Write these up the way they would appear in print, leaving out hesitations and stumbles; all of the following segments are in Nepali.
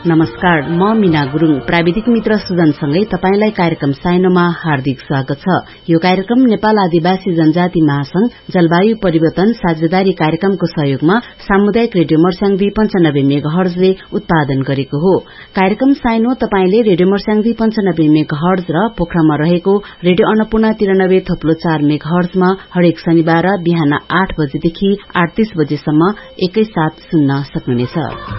नमस्कार, म मीना गुरुङ। प्राविधिक मित्र सुजनसँगै तपाईंलाई कार्यक्रम साइनोमा हार्दिक स्वागत छ। यो कार्यक्रम नेपाल आदिवासी जनजाति महासंघ जलवायु परिवर्तन साझेदारी कार्यक्रमको सहयोगमा सामुदायिक रेडियो मर्स्याङ 95 मेगाहर्जले उत्पादन गरेको हो। कार्यक्रम साइनो तपाईंले रेडियो मर्स्याङ 95 मेगाहर्ज र पोखरामा रहेको रेडियो अन्नपूर्ण 93.4 मेगाहर्जमा हरेक शनिबार बिहान 8 बजेदेखि 8:30 बजेसम्म एकैसाथ सुन्न सक्नुहुनेछ।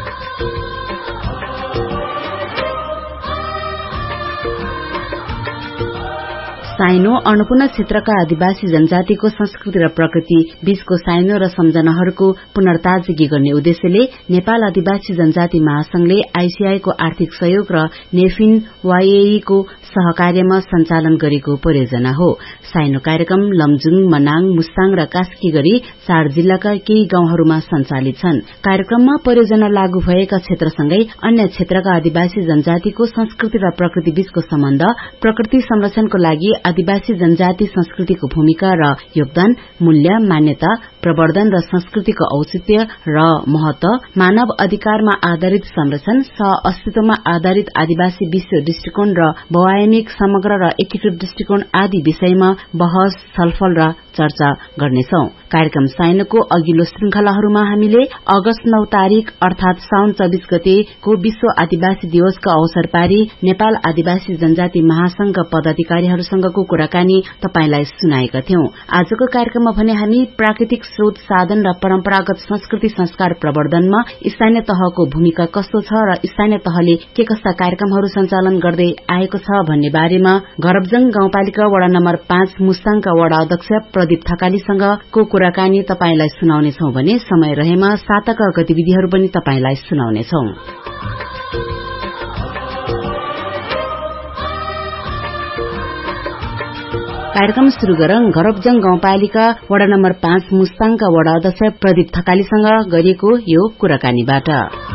साइनो अन्नपूर्ण क्षेत्रका आदिवासी जनजातिको संस्कृति र प्रकृति बीचको साइनो र सम्झनाहरूको पुनर्ताजगी गर्ने उद्देश्यले नेपाल आदिवासी जनजाति महासंघले आईसीआई को आर्थिक सहयोग र नेफिन वाईएई को सहकार्यमा सञ्चालन गरेको परियोजना हो। साइनो कार्यक्रम लमजुङ, मनाङ, मुस्ताङ र कास्की गरी 4 जिल्लाका केही गाउँहरूमा सञ्चालित छन्। कार्यक्रममा परियोजना लागू भएका क्षेत्रसँगै अन्य क्षेत्रका आदिवासी जनजातिको संस्कृति र प्रकृति बीचको सम्बन्ध, प्रकृति संरक्षणको लागि आदिवासी जनजाति संस्कृतिको भूमिका र योगदान, मूल्य, मान्यता, प्रवर्धन र संस्कृतिको औचित्य र महत्व, मानव अधिकारमा आधारित संरक्षण, सह-अस्तित्वमा आधारित आदिवासी विश्व दृष्टिकोण र बहुआयामिक समग्र र एकीकृत दृष्टिकोण आदि विषयमा बहस, छलफल र चर्चा गर्नेछौं। कार्यक्रम साइनोको अघिल्लो श्रृंखलाहरूमा हामीले अगस्त 9 तारिक अर्थात साउन 24 गतेको विश्व आदिवासी दिवसको अवसर पारी नेपाल आदिवासी जनजाति महासंघका पदाधिकारीहरूसँगको कुराकानी तपाईंलाई सुनाएका थियौं। आजको कार्यक्रममा भने हामी प्राकृतिक स्रोत साधन र परम्परागत संस्कृति संस्कार प्रवर्धनमा स्थानीय तहको भूमिका कस्तो छ र स्थानीय तहले के कस्ता कार्यक्रमहरू सञ्चालन गर्दै आएको छ भन्ने बारेमा घरबजङ गाउँपालिका वडा नम्बर 5 मुस्ताङका वडा अध्यक्ष प्रदीप थकालीसँगको कुराकानी तपाईंलाई सुनाउनेछौं भने समय रहेमा साताका गतिविधिहरू पनि तपाईंलाई सुनाउनेछौं। कार्यक्रम शुरू गरौं घरबजङ गाउँपालिका वडा नम्बर 5 मुस्ताङका वडा अध्यक्ष प्रदीप थकालीसँग गरिएको यो कुराकानीबाट।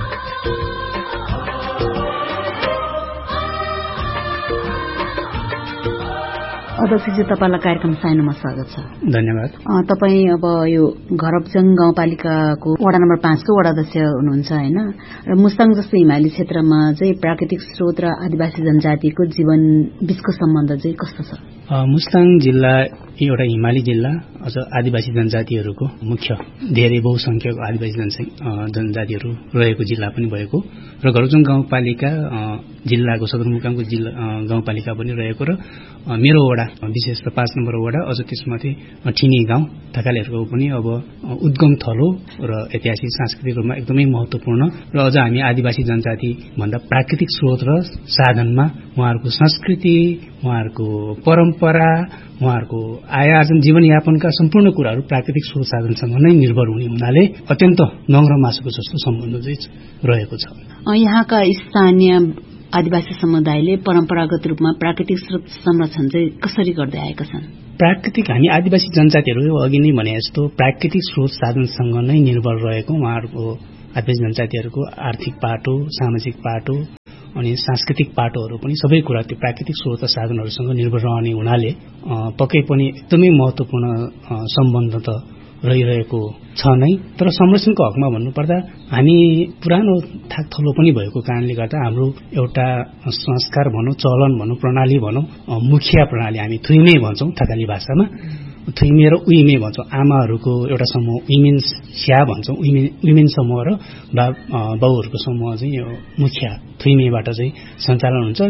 अध्यक्षजी, तपाईलाई कार्यक्रम साइनोमा स्वागत छ। धन्यवाद। तपाई अब यो घरबजङ गाउँपालिकाको वडा नम्बर 5 को वडा अध्यक्ष हुनुहुन्छ हैन? र मुस्ताङ जस्तो हिमाली क्षेत्रमा चाहिँ प्राकृतिक स्रोत र आदिवासी जनजातिको जीवन बीचको सम्बन्ध चाहिँ कस्तो छ? मुस्ताङ जिल्ला एउटा हिमाली जिल्ला, अझ आदिवासी जनजातिहरूको मुख्य धेरै बहुसंख्यक आदिवासी जनजातिहरू रहेको जिल्ला पनि भएको र घरबजङ गाउँपालिका जिल्लाको सदरमुकामको जिल्ला गाउँपालिका पनि रहेको र मेरो वडा विशेष त 5 नम्बर वडा, अझ त्यसमाथि ठिनी गाउँ थकालीहरूको पनि अब उद्गम थलो र ऐतिहासिक सांस्कृतिक रूपमा एकदमै महत्वपूर्ण र अझ हामी आदिवासी जनजाति भन्दा प्राकृतिक स्रोत र साधनमा उहाँहरूको संस्कृति, उहाँहरूको परम्परा, उहाँहरूको आय आर्जन, जीवनयापनका सम्पूर्ण कुराहरू प्राकृतिक स्रोत साधनसँग नै निर्भर हुने हुनाले अत्यन्त नङ्ग्र मासुको जस्तो सम्बन्ध चाहिँ रहेको छ। यहाँका स्थानीय आदिवासी समुदायले परम्परागत रूपमा प्राकृतिक स्रोत संरक्षण चाहिँ कसरी गर्दै आएका छन्? प्राकृतिक हामी आदिवासी जनजातिहरू अघि नै भने जस्तो प्राकृतिक स्रोत साधनसँग नै निर्भर रहेको उहाँहरूको आदिवासी जनजातिहरूको आर्थिक पाटो, सामाजिक पाटो अनि सांस्कृतिक पाटोहरू पनि सबै कुरा त्यो प्राकृतिक स्रोत साधनहरूसँग निर्भर रहने हुनाले पक्कै पनि एकदमै महत्वपूर्ण सम्बन्ध त रहिरहेको छ नै। तर संरक्षणको हकमा भन्नुपर्दा हामी पुरानो थाकथलो पनि भएको कारणले गर्दा हाम्रो एउटा संस्कार भनौं, चलन भनौं, प्रणाली भनौं, मुखिया प्रणाली हामी थुइमे भन्छौं थकाली भाषामा, थुइमे र उइमे भन्छौं। आमाहरूको एउटा समूह विमेन्स स्या भन्छौं, विमेन समूह र बाउहरूको समूह चाहिँ यो मुखिया थुइमेबाट चाहिँ सञ्चालन हुन्छ।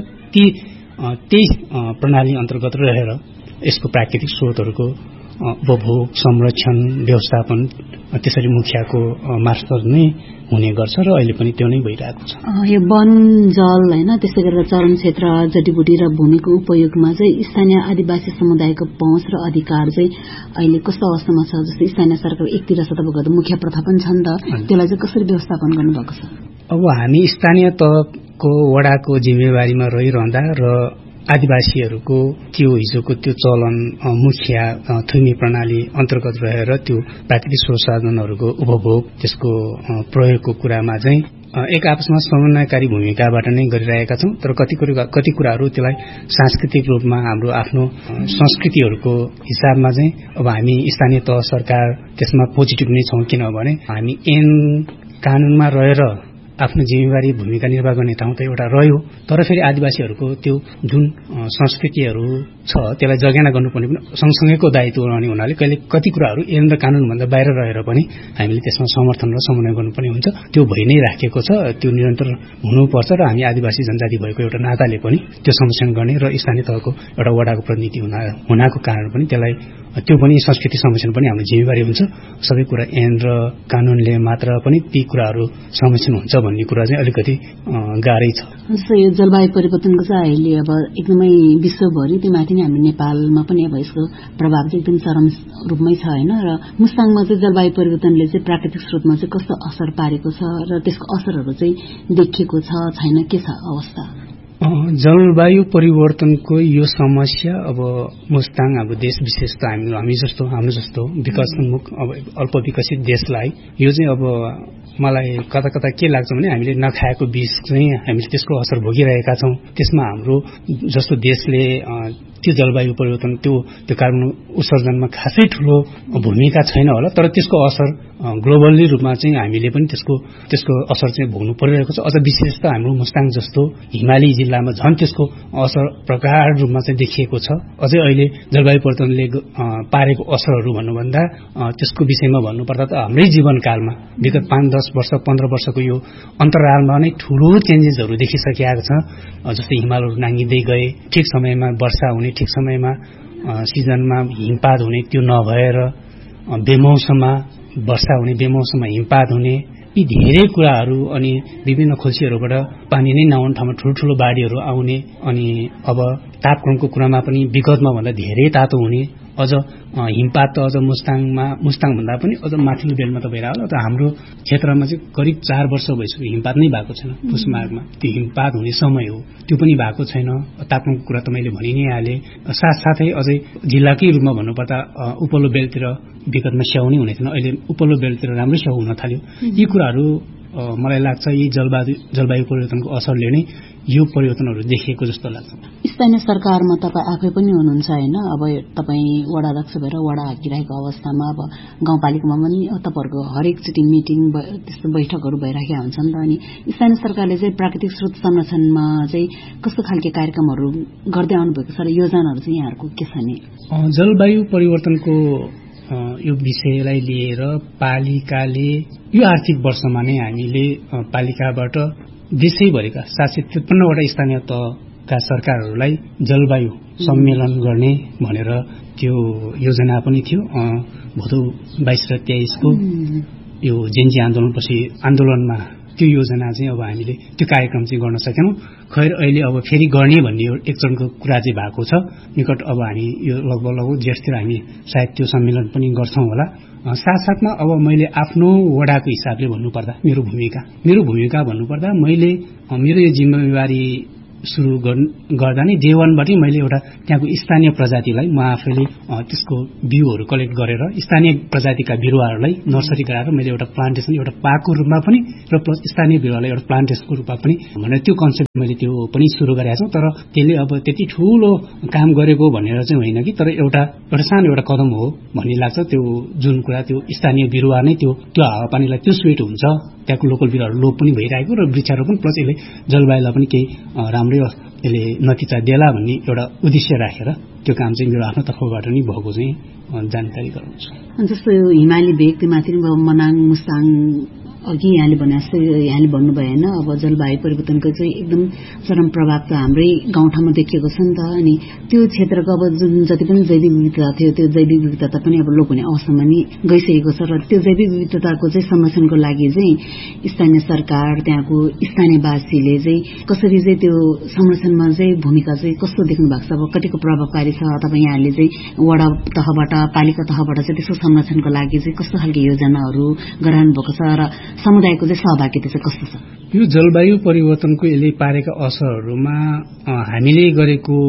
त्यही प्रणाली अन्तर्गत रहेर यसको प्राकृतिक स्रोतहरूको उपभोग, संरक्षण, व्यवस्थापन त्यसरी मुखियाको मार्फत नै हुने गर्छ र अहिले पनि त्यो नै भइरहेको छ। यो वन, जल हैन, त्यसै गरेर चरण क्षेत्र, जडीबुटी र भूमिको उपयोगमा चाहिँ स्थानीय आदिवासी समुदायको पहुँच र अधिकार चाहिँ अहिले कस्तो अवस्थामा छ? जस्तै स्थानीय सरकार एकतिर छ, तपाईको मुख्य प्रथा पनि छ नि त, त्यसलाई चाहिँ कसरी व्यवस्थापन गर्नुभएको छ? अब हामी स्थानीय तहको वडाको जिम्मेवारीमा रहिरहँदा र आदिवासीहरूको त्यो हिजोको त्यो चलन मुखिया थुइमे प्रणाली अन्तर्गत रहेर त्यो प्राकृतिक स्रोत साधनहरूको उपभोग, त्यसको प्रयोगको कुरामा चाहिँ एक आपसमा समन्वयकारी भूमिकाबाट नै गरिरहेका छौं। तर कति कुराहरू त्यसलाई सांस्कृतिक रूपमा हाम्रो आफ्नो संस्कृतिहरूको हिसाबमा चाहिँ अब हामी स्थानीय तह सरकार त्यसमा पोजिटिभ नै छौं, किनभने हामी ऐन कानूनमा रहेर आफ्नो जिम्मेवारी भूमिका निर्वाह गर्ने ठाउँ त एउटा रह्यो, तर फेरि आदिवासीहरूको त्यो जुन संस्कृतिहरू छ त्यसलाई जगेर्ना गर्नुपर्ने पनि सँगसँगैको दायित्व रहने हुनाले कति कुराहरू ऐन र कानूनभन्दा बाहिर रहेर पनि हामीले त्यसमा समर्थन र समन्वय गर्नुपर्ने हुन्छ। त्यो भइ नै राखेको छ, त्यो निरन्तर हुनुपर्छ र हामी आदिवासी जनजाति भएको एउटा नाताले पनि त्यो संरक्षण गर्ने र स्थानीय तहको एउटा वडाको प्रतिनिधि हुनाको कारण पनि त्यसलाई त्यो पनि संस्कृति संरक्षण पनि हाम्रो जिम्मेवारी हुन्छ। सबै कुरा ऐन र कानूनले मात्र पनि ती कुराहरू संरक्षण हुन्छ भन्ने कुरा चाहिँ अलिकति गाह्रै छ। यो जलवायु परिवर्तनको चाहिँ अहिले अब एकदमै विश्वभरि त्यो माथि नै हाम्रो नेपालमा पनि अब यसको प्रभाव चाहिँ एकदम चरम रूपमै छ होइन। र मुस्ताङमा चाहिँ जलवायु परिवर्तनले चाहिँ प्राकृतिक स्रोतमा चाहिँ कस्तो असर पारेको छ र त्यसको असरहरू चाहिँ देखिएको छ छैन, के छ अवस्था? जलवायु परिवर्तनको यो समस्या अब मुस्ताङ अब देश विशेष त हाम्रो जस्तो विकासोन्मुख अब अल्प विकसित देशलाई यो चाहिँ अब मलाई कता कता के लाग्छ भने हामीले नखाएको विष चाहिँ हामीले त्यसको असर भोगिरहेका छौं। त्यसमा हाम्रो जस्तो देशले त्यो जलवायु परिवर्तन त्यो कार्बन उत्सर्जनमा खासै ठूलो भूमिका छैन होला, तर त्यसको असर ग्लोबली रूपमा चाहिँ हामीले पनि त्यसको असर चाहिँ भोग्नु परिरहेको छ। अझ विशेष त हाम्रो मुस्ताङ जस्तो हिमाली जिल्लामा झन् त्यसको असर प्रगाढ रूपमा चाहिँ देखिएको छ। अझै अहिले जलवायु परिवर्तनले पारेको असरहरू भन्नुभन्दा त्यसको विषयमा भन्नुपर्दा त हाम्रै जीवनकालमा विगत 5-10 वर्ष 15 वर्षको यो अन्तरालमा नै ठूलो चेन्जेसहरू देखिसकेको छ। जस्तै हिमालहरू नाङ्गिँदै गए, ठिक समयमा वर्षा हुने, ठिक समयमा सिजनमा हिमपात हुने त्यो नभएर बेमौसममा वर्षा हुने, बेमौसममा हिमपात हुने, यी धेरै कुराहरू अनि विभिन्न खोल्सीहरूबाट पानी नै नआउने ठाउँमा ठूलो बाढीहरू आउने, अनि अब तापक्रमको कुरामा पनि विगतमा भन्दा धेरै तातो हुने, अझ हिमपात त अझ मुस्ताङ भन्दा पनि अझ माथिल्लो बेल्टमा त भइरहेको होला। त हाम्रो क्षेत्रमा चाहिँ करिब 4 वर्ष भइसक्यो हिमपात नै भएको छैन। पुष माघमा त्यो हिमपात हुने समय हो, त्यो पनि भएको छैन। तापक्रमको कुरा त मैले भनि नै हाले। साथसाथै अझै जिल्लाकै रूपमा भन्नुपर्दा उपल्लो बेल्टतिर विगतमा स्याउ नै हुने थिएन, अहिले उपल्लो बेल्टतिर राम्रै स्याउ हुन थाल्यो। यी कुराहरू मलाई लाग्छ यी जलवायु परिवर्तनको असरले नै यो परिवर्तनहरू देखिएको जस्तो लाग्छ। स्थानीय सरकारमा तपाईँ आफै पनि हुनुहुन्छ होइन, अब तपाईँ वडा अध्यक्ष भएर वडा हाकिरहेको अवस्थामा अब गाउँपालिकामा पनि तपाईँहरूको हरेकचोटि मिटिङ त्यस्तो बैठकहरू भइरहेका हुन्छ नि त। अनि स्थानीय सरकारले चाहिँ प्राकृतिक स्रोत संरक्षणमा चाहिँ कस्तो खालके कार्यक्रमहरू गर्दै आउनुभएको छ र योजनाहरू चाहिँ यहाँहरूको के छ नि? जलवायु परिवर्तनको यो विषयलाई लिएर पालिकाले यो आर्थिक वर्षमा नै हामीले पालिकाबाट देशैभरिका 753वटा स्थानीय तहका सरकारहरूलाई जलवायु सम्मेलन गर्ने भनेर त्यो योजना पनि थियो। भदौ 22 र 23 को यो जेन्जी आन्दोलनपछि आन्दोलनमा त्यो योजना चाहिँ अब हामीले त्यो कार्यक्रम चाहिँ गर्न सकेनौं। खैर अहिले अब फेरि गर्ने भन्ने एक चरणको कुरा चाहिँ भएको छ। निकट अब हामी यो लगभग जेठतिर हामी सायद त्यो सम्मेलन पनि गर्छौं होला। साथसाथमा अब मैले आफ्नो वडाको हिसाबले भन्नुपर्दा मेरो भूमिका भन्नुपर्दा मैले मेरो यो जिम्मेवारी सुरु गर्दा नै डे 1 बाटै मैले एउटा त्यहाँको स्थानीय प्रजातिलाई म आफैले त्यसको बिउहरू कलेक्ट गरेर स्थानीय प्रजातिका बिरुवाहरूलाई नर्सरी गराएर मैले एउटा प्लान्टेसन, एउटा पार्कको रूपमा पनि र प्लस स्थानीय बिरुवालाई एउटा प्लान्टेसनको रूपमा पनि भनेर त्यो कन्सेप्ट मैले त्यो पनि सुरु गरेको छु। तर त्यसले अब त्यति ठूलो काम गरेको भनेर चाहिँ होइन कि, तर एउटा सानो एउटा कदम हो भन्ने लाग्छ। त्यो जुन कुरा त्यो स्थानीय बिरुवा नै त्यो हावापानीलाई त्यो स्वेट हुन्छ, त्यहाँको लोकल बिरुवाहरू लोप पनि भइरहेको र वृक्षारोपण प्लस यसले जलवायुलाई पनि केही राम्रै यसले नतिजा देला भन्ने एउटा उद्देश्य राखेर त्यो काम चाहिँ मेरो आफ्नो तर्फबाट नै भएको चाहिँ जानकारी गराउँछु। जस्तो यो हिमाली भेग त्यो माथि मनाङ मुस्ताङ अघि यहाँले भन्नुभयो होइन, अब जलवायु परिवर्तनको चाहिँ एकदम चरम प्रभाव त हाम्रै गाउँठाउँमा देखिएको छ नि त। अनि त्यो क्षेत्रको अब जुन जति पनि जैविक विविधता थियो त्यो जैविक विविधता पनि अब लोप हुने अवस्थामा नि गइसकेको छ। र त्यो जैविक विविधताको चाहिँ संरक्षणको लागि चाहिँ स्थानीय सरकार त्यहाँको स्थानीयवासीले चाहिँ कसरी चाहिँ त्यो संरक्षणमा चाहिँ भूमिका चाहिँ कस्तो देख्नु भएको छ? अब कतिको प्रभावकारी छ? तपाईँ यहाँले चाहिँ वडा तहबाट पालिका तहबाट चाहिँ त्यसको संरक्षणको लागि चाहिँ कस्तो खालको योजनाहरू गराउनु भएको छ र समुदायको चाहिँ सहभागिता चाहिँ कस्तो छ? यो जलवायु परिवर्तनको यसले पारेका असरहरूमा हामीले गरेको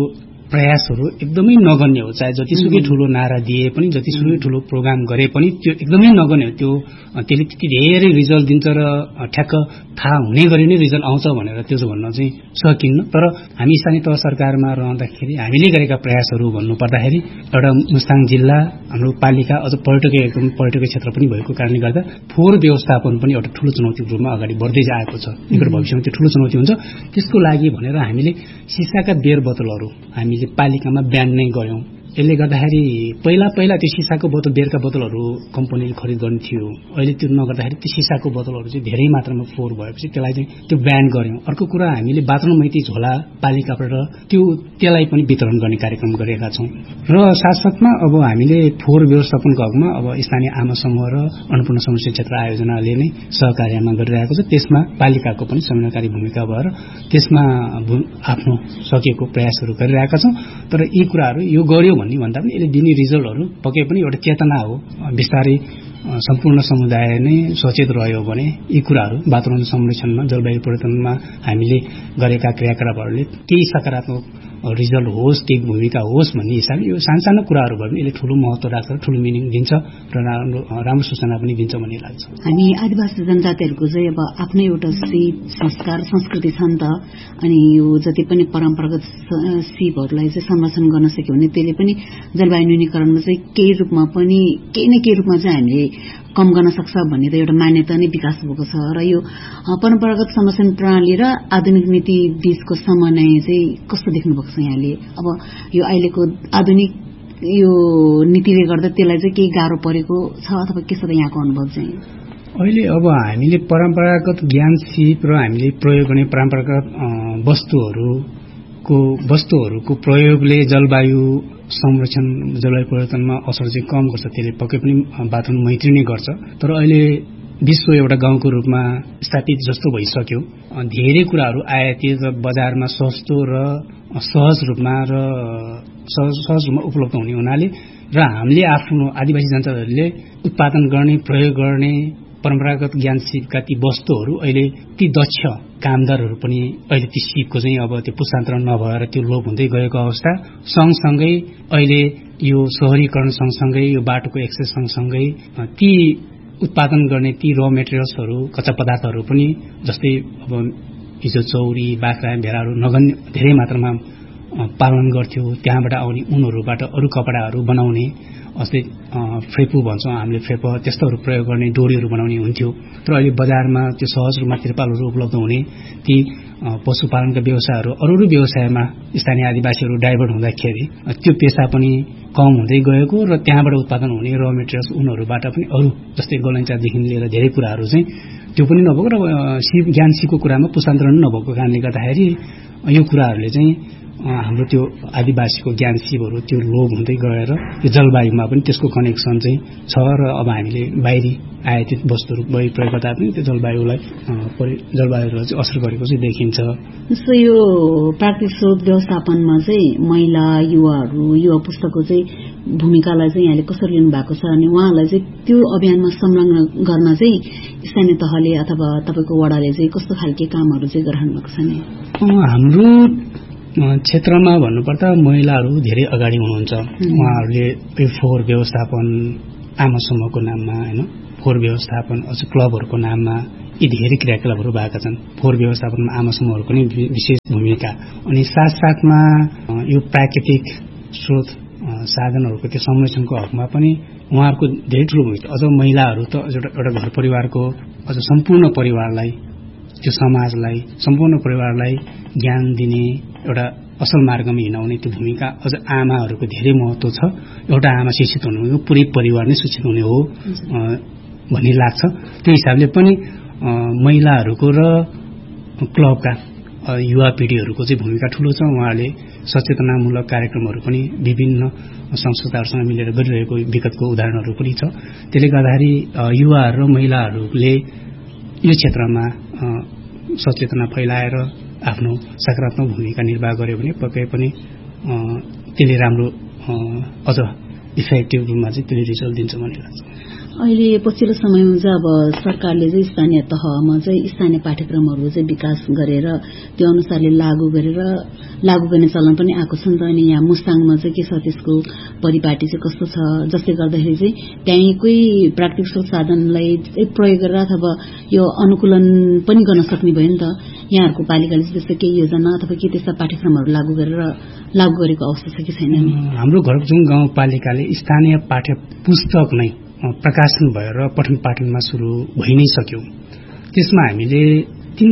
प्रयासहरू एकदमै नगर्ने हो। चाहे जतिसुकै ठूलो नारा दिए पनि, जतिसुकै ठूलो प्रोग्राम गरे पनि त्यो एकदमै नगर्ने हो। त्यसले त्यति धेरै रिजल्ट दिन्छ र ठ्याक्क थाहा हुने गरी नै रिजल्ट आउँछ भनेर त्यो चाहिँ भन्न चाहिँ सकिन्न। तर हामी स्थानीय तह सरकारमा रहँदाखेरि हामीले गरेका प्रयासहरू भन्नुपर्दाखेरि एउटा मुस्ताङ जिल्ला हाम्रो पालिका अझ पर्यटकीय क्षेत्र पनि भएको कारणले गर्दा फोहोर व्यवस्थापन पनि एउटा ठूलो चुनौतीको रूपमा अगाडि बढ्दै आएको छ। निकट भविष्यमा त्यो ठूलो चुनौती हुन्छ। त्यसको लागि भनेर हामीले सिसाका बेयर बोतलहरू हामीले पालिकामा ब्यान नै गर्यौं। यसले गर्दाखेरि पहिला त्यो सिसाको बोतल बेयरका बोतलहरू कम्पनीले खरिद गर्ने थियो। अहिले त्यो नगर्दाखेरि त्यो सिसाको बोतलहरू चाहिँ धेरै मात्रामा फोहोर भएपछि त्यसलाई चाहिँ त्यो ब्यान गर्यौं। अर्को कुरा हामीले बाथरुम मैती झोला पालिकाबाट त्यसलाई पनि वितरण गर्ने कार्यक्रम गरेका छौं। र साथसाथमा अब हामीले फोहोर व्यवस्थापनको हकमा अब स्थानीय आमा समूह र अन्नपूर्ण समष्टि क्षेत्र आयोजनाले नै सहकार्यमा गरिरहेको छ। त्यसमा पालिकाको पनि समन्वयकारी भूमिका भएर त्यसमा आफ्नो सकेको प्रयासहरू गरिरहेका छौं। तर यी कुराहरू यो गर्यो भन्ने भन्दा पनि यसले दिने रिजल्टहरू पक्कै पनि एउटा चेतना हो। बिस्तारै सम्पूर्ण समुदाय नै सचेत रह्यो भने यी कुराहरू वातावरण संरक्षणमा, जलवायु परिवर्तनमा हामीले गरेका क्रियाकलापहरूले केही सकारात्मक रिजल्ट होस्, केही भूमिका होस् भन्ने हिसाबले यो सानो कुराहरू भए पनि यसले ठूलो महत्व राख्छ, ठूलो मिनिङ दिन्छ र राम्रो सूचना पनि दिन्छ भन्ने लाग्छ। हामी आदिवासी जनजातिहरूको चाहिँ अब आफ्नै एउटा सिप, संस्कार, संस्कृति छ नि त। अनि यो जति पनि परम्परागत सिपहरूलाई चाहिँ संरक्षण गर्न सक्यो भने त्यसले पनि जलवायु न्यूनीकरणमा चाहिँ केही न केही रूपमा चाहिँ हामीले कम गर्न सक्छ भन्ने त एउटा मान्यता नै विकास भएको छ। र यो परम्परागत संरक्षण प्रणाली र आधुनिक नीति बीचको समन्वय चाहिँ कस्तो देख्नु भएको छ यहाँले? अब यो अहिलेको आधुनिक यो नीतिले गर्दा त्यसलाई चाहिँ केही गाह्रो परेको छ अथवा के छ त यहाँको अनुभव चाहिँ? अहिले अब हामीले परम्परागत ज्ञान सिप र हामीले प्रयोग गर्ने परम्परागत वस्तुहरूको प्रयोगले जलवायु संरक्षण, जलवायु परिवर्तनमा असर चाहिँ कम गर्छ। त्यसले पक्कै पनि वातावरण मैत्री नै गर्छ। तर अहिले विश्व एउटा गाउँको रूपमा स्थापित जस्तो भइसक्यो। धेरै कुराहरू आयातित र बजारमा सस्तो र सहज रूपमा उपलब्ध हुने हुनाले र हामीले आफ्नो आदिवासी जनताहरूले उत्पादन गर्ने, प्रयोग गर्ने परम्परागत ज्ञान सिपका ती वस्तुहरू अहिले ती दक्ष कामदारहरू पनि अहिले ती सिपको चाहिँ अब त्यो पुस्तान्तरण नभएर त्यो लोप हुँदै गएको अवस्था। सँगसँगै अहिले यो शहरीकरण सँगसँगै यो बाटोको एक्सेस सँगसँगै ती उत्पादन गर्ने ती र मेटेरियल्सहरू, कच्चा पदार्थहरू पनि जस्तै अब हिजो चौरी, बाख्रा, भेडाहरू नगन्य धेरै मात्रामा पालन गर्थ्यो। त्यहाँबाट आउने ऊनहरूबाट अरू कपडाहरू बनाउने, जस्तै फ्रेपु भन्छौँ हामीले, फ्रेप त्यस्तोहरू प्रयोग गर्ने, डोरीहरू बनाउने हुन्थ्यो। तर अहिले बजारमा त्यो सहज रूपमा तिरपालहरू उपलब्ध हुने, ती पशुपालनका व्यवसायहरू अरू व्यवसायमा स्थानीय आदिवासीहरू डाइभर्ट हुँदाखेरि त्यो पेसा पनि कम हुँदै गएको र त्यहाँबाट उत्पादन हुने र मेटेरियल्स ऊनहरूबाट पनि अरू जस्तै गलैँचादेखि लिएर धेरै कुराहरू चाहिँ त्यो पनि नभएको र ज्ञान सिपको कुरामा पुस्तान्तरण नभएको कारणले गर्दाखेरि यो कुराहरूले चाहिँ हाम्रो त्यो आदिवासीको ज्ञान सिपहरू त्यो लोभ हुँदै गएर यो जलवायुमा पनि त्यसको कनेक्सन चाहिँ छ र अब हामीले बाहिरी आयातित वस्तुहरू प्रयोग गर्दा पनि त्यो जलवायुलाई चाहिँ असर गरेको चाहिँ देखिन्छ। जस्तो यो प्राकृतिक स्रोत व्यवस्थापनमा चाहिँ महिला, युवा पुस्ताको चाहिँ भूमिकालाई चाहिँ यहाँले कसरी लिनु भएको छ अनि उहाँलाई चाहिँ त्यो अभियानमा संलग्न गर्न चाहिँ स्थानीय तहले अथवा तपाईँको वडाले चाहिँ कस्तो खालके कामहरू चाहिँ गरिरहनु भएको छ नि? हाम्रो क्षेत्रमा भन्नुपर्दा महिलाहरू धेरै अगाडि हुनुहुन्छ। उहाँहरूले फोहोर व्यवस्थापन आमा समूहको नाममा, हैन, फोहोर व्यवस्थापन अझ क्लबहरूको नाममा यी धेरै क्रियाकलापहरू भएका छन्। फोहोर व्यवस्थापनमा आमा समूहहरूको पनि विशेष भूमिका। अनि साथसाथमा यो प्राकृतिक स्रोत साधनहरूको त्यो संरक्षणको हकमा पनि उहाँहरूको धेरै ठूलो भूमिका। अझ महिलाहरू त एउटा घर परिवारको अझ सम्पूर्ण परिवारलाई, त्यो समाजलाई, सम्पूर्ण परिवारलाई ज्ञान दिने, एउटा असल मार्गमा हिँडाउने त्यो भूमिका अझ आमाहरूको धेरै महत्व छ। एउटा आमा शिक्षित हुनु हो, पुरै परिवार नै शिक्षित हुने हो भन्ने लाग्छ। त्यो हिसाबले पनि महिलाहरूको र क्लबका युवा पिँढीहरूको चाहिँ भूमिका ठूलो छ। उहाँहरूले सचेतनामूलक कार्यक्रमहरू पनि विभिन्न संस्थाहरूसँग मिलेर गरिरहेको विगतको उदाहरणहरू पनि छ। त्यसले गर्दाखेरि युवाहरू र महिलाहरूले यो क्षेत्रमा सचेतना फैलाएर आफ्नो सकारात्मक भूमिका निर्वाह गर्यो भने पक्कै पनि त्यसले राम्रो अझ इफेक्टिभ रूपमा चाहिँ त्यसले रिजल्ट दिन्छ भन्ने लाग्छ। अहिले पछिल्लो समयमा चाहिँ अब सरकारले चाहिँ स्थानीय तहमा चाहिँ स्थानीय पाठ्यक्रमहरू चाहिँ विकास गरेर त्यो अनुसारले लागू गर्ने चलन पनि आएको छ नि त। अनि यहाँ मुस्ताङमा चाहिँ के छ त्यसको परिपाटी चाहिँ कस्तो छ, जसले गर्दाखेरि चाहिँ त्यहीँकै प्राकृतिक स्रोत साधनलाई प्रयोग गरेर अथवा यो अनुकूलन पनि गर्न सक्ने भयो नि त। यहाँहरूको पालिकाले त्यस्तो केही योजना अथवा के त्यस्ता पाठ्यक्रमहरू लागू गरेको अवस्था छ कि छैन? हाम्रो घरजुङ गाउँपालिकाले स्थानीय पाठ्य पुस्तक नै प्रकाशन भएर पठन पाठनमा सुरु भइ नै सक्यो। त्यसमा हामीले 3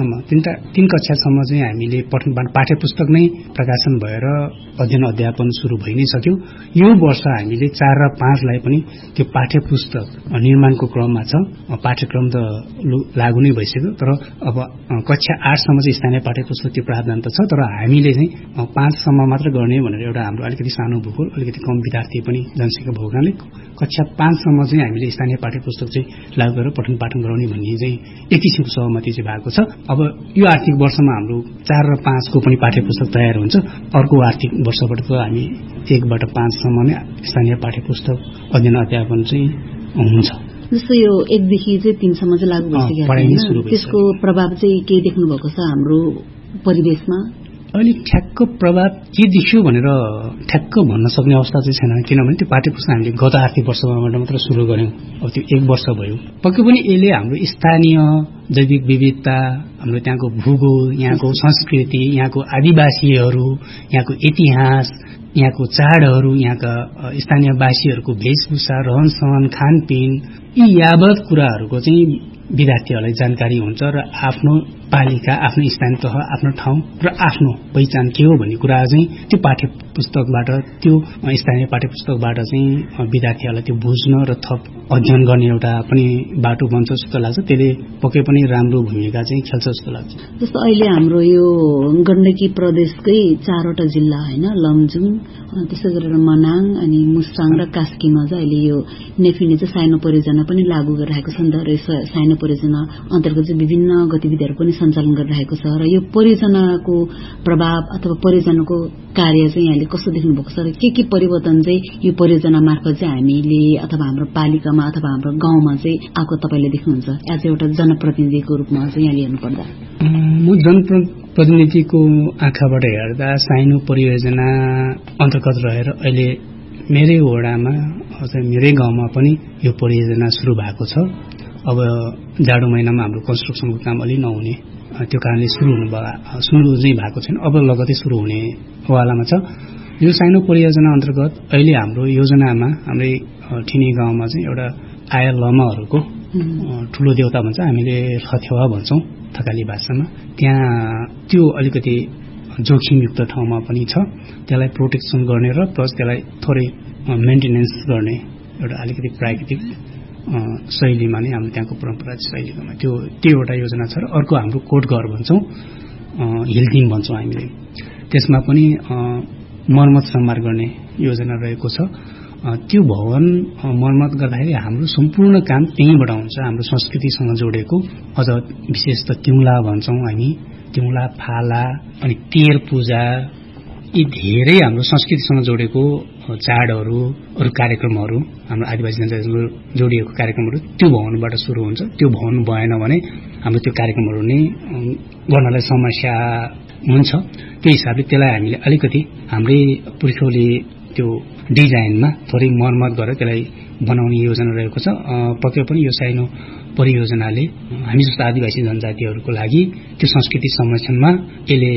कक्षासम्म चाहिँ हामीले पठन पाठन पाठ्य पुस्तक नै प्रकाशन भएर अध्ययन अध्यापन सुरु भइ नै सक्यो। यो वर्ष हामीले 4 र 5 लाई पनि त्यो पाठ्य पुस्तक निर्माणको क्रममा छ। पाठ्यक्रम त लागू नै भइसक्यो, तर अब कक्षा 8 सम्म चाहिँ स्थानीय पाठ्य पुस्तक त्यो प्रावधान त छ, तर हामीले चाहिँ 5 सम्म मात्र गर्ने भनेर एउटा हाम्रो अलिकति सानो भूगोल, अलिकति कम विद्यार्थी पनि जनसङ्ख्या भएको कारणले कक्षा 5 सम्म चाहिँ हामीले स्थानीय पाठ्य पुस्तक चाहिँ लागू गरेर पठन पाठन गराउने भन्ने चाहिँ एक किसिमको सहमति चाहिँ भएको छ। अब यो आर्थिक वर्षमा हाम्रो 4 र 5 को पनि पाठ्य पुस्तक तयार हुन्छ। अर्को आर्थिक वर्षबाट त हामी 1 बाट 5 सम्म नै स्थानीय पाठ्य पुस्तक अध्ययन अध्यापन चाहिँ हुन्छ। जस्तो यो 1 देखि चाहिँ 3 सम्म चाहिँ लागू भइसक्यो, त्यसको प्रभाव चाहिँ के देख्नु भएको छ हाम्रो परिवेशमा? अहिले ठ्याक्क प्रभाव के देखियो भनेर ठ्याक्क भन्न सक्ने अवस्था चाहिँ छैन, किनभने त्यो पाठ्य पुस्तक हामीले गत आर्थिक वर्षबाट मात्र सुरु गर्यौं। अब त्यो 1 वर्ष भयो। पक्कै पनि यसले हाम्रो स्थानीय जैविक विविधता, हाम्रो त्यहाँको भूगोल, यहाँको संस्कृति, यहाँको आदिवासीहरू, यहाँको इतिहास, यहाँको चाडहरू, यहाँका स्थानीयवासीहरूको वेशभूषा, रहनसहन, खानपिन, यी यावत कुराहरूको चाहिँ विद्यार्थीहरूलाई जानकारी हुन्छ र आफ्नो पालिका, आफ्नो स्थानीय तह, आफ्नो ठाउँ र आफ्नो पहिचान के हो भन्ने कुरा चाहिँ त्यो पाठ्य पुस्तकबाट, त्यो स्थानीय पाठ्य पुस्तकबाट चाहिँ विद्यार्थीहरूलाई त्यो बुझ्न र थप अध्ययन गर्ने एउटा पनि बाटो बन्छ जस्तो लाग्छ। त्यसले पक्कै पनि राम्रो भूमिका चाहिँ खेल्छ जस्तो लाग्छ। जस्तो अहिले हाम्रो यो गण्डकी प्रदेशकै 4 वटा जिल्ला हैन, लमजुङ, त्यसै गरेर मनाङ अनि मुस्ताङ र कास्कीमा चाहिँ अहिले यो नेफिडले चाहिँ साइनो परियोजना पनि लागू गरिरहेको छ नि त। र साइनो परियोजना अन्तर्गत चाहिँ विभिन्न गतिविधिहरू पनि सञ्चालन गरिरहेको छ र यो परियोजनाको प्रभाव अथवा परियोजनाको कार्य चाहिँ यहाँले कस्तो देख्नु भएको छ र के परिवर्तन चाहिँ यो परियोजना मार्फत चाहिँ हामीले अथवा हाम्रो पालिकामा अथवा हाम्रो गाउँमा चाहिँ आएको तपाईले देख्नुहुन्छ एज एउटा जनप्रतिनिधिको रूपमा चाहिँ यहाँले हेर्नुपर्दा? म जनप्रतिनिधिको आँखाबाट हेर्दा साइनो परियोजना अन्तर्गत रहेर अहिले मेरै वडामा अथवा मेरै गाउँमा पनि यो परियोजना सुरु भएको छ। अब जाडो महिनामा हाम्रो कन्स्ट्रक्सनको काम अलि नहुने, त्यो कारणले सुरु चाहिँ भएको छैन, अब लगतै सुरु हुने वालामा छ। यो साइनो परियोजना अन्तर्गत अहिले हाम्रो योजनामा हाम्रै ठिनी गाउँमा चाहिँ एउटा आया लमाहरूको ठूलो देवता भन्छ, हामीले लथेवा भन्छौं थकाली भाषामा। त्यहाँ त्यो अलिकति जोखिमयुक्त ठाउँमा पनि छ। त्यसलाई प्रोटेक्सन गर्ने र प्लस त्यसलाई थोरै मेन्टेनेन्स गर्ने एउटा अलिकति प्राकृतिक शैलीमा नै हाम्रो त्यहाँको परम्परा शैलीमा त्यो एउटा योजना छ। र अर्को हाम्रो कोटघर भन्छौं, हिलदिम भन्छौं हामीले, त्यसमा पनि मर्मत सम्मार गर्ने योजना रहेको छ। त्यो भवन मर्मत गर्दाखेरि हाम्रो सम्पूर्ण काम त्यहीँबाट हुन्छ, हाम्रो संस्कृतिसँग जोडेको। अझ विशेष त तिउला भन्छौं हामी, तिउला, फाला अनि तेर पूजा, यी धेरै हाम्रो संस्कृतिसँग जोडेको चाडहरू, अरू कार्यक्रमहरू, हाम्रो आदिवासी जनजातिसँग जोडिएको कार्यक्रमहरू त्यो भवनबाट सुरु हुन्छ। त्यो भवन भएन भने हाम्रो त्यो कार्यक्रमहरू नै गर्नलाई समस्या हुन्छ। त्यही हिसाबले त्यसलाई हामीले अलिकति हाम्रै पुर्खौली त्यो डिजाइनमा थोरै मर्मत गरेर त्यसलाई बनाउने योजना रहेको छ। पक्कै पनि यो साइनो परियोजनाले हामी जस्तो आदिवासी जनजातिहरूको लागि त्यो संस्कृति संरक्षणमा यसले